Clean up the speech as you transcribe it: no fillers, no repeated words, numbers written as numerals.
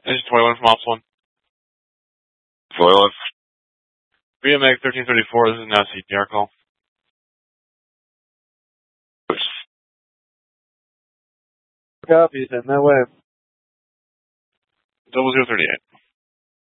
Engine 21 from Ops 1. Voilef. BMX 1334, this is now CPR call. Copy, send that way. 0038.